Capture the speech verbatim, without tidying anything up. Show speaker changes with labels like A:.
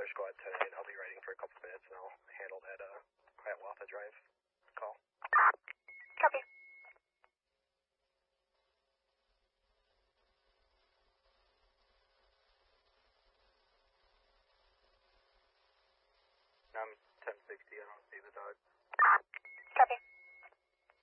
A: Killer Squad ten eight. I'll be riding for a couple minutes and I'll handle that uh, Hiawatha Drive call.
B: Copy.
A: I'm ten sixty. I don't see the dog.
B: Copy.